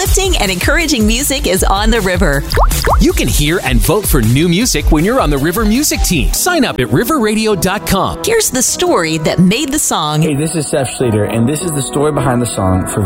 Uplifting and encouraging music is on the river. You can hear and vote for new music when you're on the River Music Team. Sign up at riverradio.com. Here's the story that made the song. Hey, this is Seth Schleter, and this is the story behind the song for